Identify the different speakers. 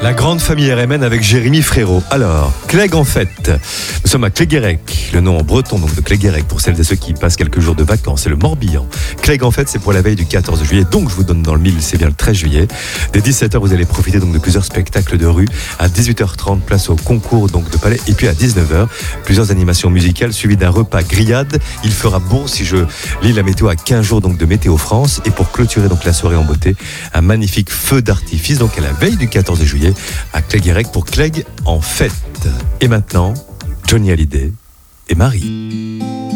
Speaker 1: La grande famille RMN avec Jérémy Frérot. Alors, Clegg en fête. Nous sommes à Cleguerec, le nom en breton donc de Cleguerec pour celles et ceux qui passent quelques jours de vacances, c'est le Morbihan. Clegg en fête, c'est pour la veille du 14 juillet, donc je vous donne dans le mille, c'est bien le 13 juillet. Dès 17h, vous allez profiter donc de plusieurs spectacles de rue. À 18h30, place au concours donc de palais. Et puis à 19h, plusieurs animations musicales suivies d'un repas grillade. Il fera bon si je lis la météo à 15 jours donc de Météo France. Et pour clôturer donc la soirée en beauté, un magnifique feu d'artifice donc à la veille du 14 juillet. À Cleguerec pour Clegg en fête. Et maintenant, Johnny Hallyday et Marie.